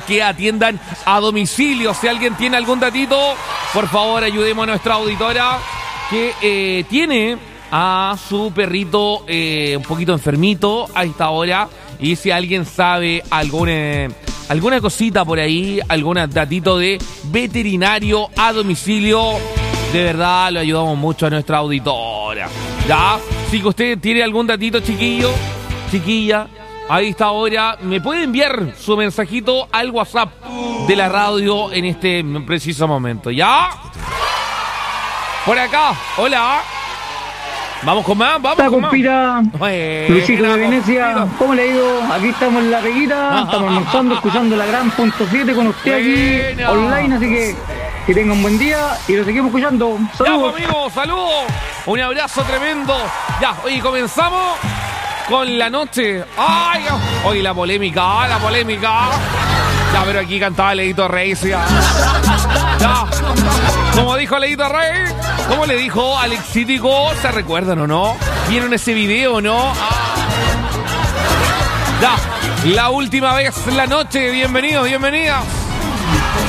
que atiendan a domicilio. Si alguien tiene algún datito, por favor ayudemos a nuestra auditora que tiene a su perrito un poquito enfermito a esta hora. Y si alguien sabe alguna cosita por ahí, algún datito de veterinario a domicilio, de verdad lo ayudamos mucho a nuestra auditora. ¿Ya? Si usted tiene algún datito, chiquillo, chiquilla, a esta hora, me puede enviar su mensajito al WhatsApp de la radio en este preciso momento. ¿Ya? Por acá, hola. Vamos con más, vamos con más. Compita, Luchito de Venecia, ¿cómo le digo? Aquí estamos en la peguita, estamos almorzando, escuchando la gran .7 con usted aquí online, así que tenga un buen día y lo seguimos escuchando. Saludos. Ya, amigos, saludos. Un abrazo tremendo. Ya, oye, comenzamos con la noche. Ay, oye, la polémica. Ya, pero aquí cantaba Leito Reyes. Ya. Como dijo Leito Rey, ¿cómo le dijo Alexítico? ¿Se recuerdan o no? ¿Vieron ese video, no? Ya, la última vez la noche. Bienvenidos, bienvenidas.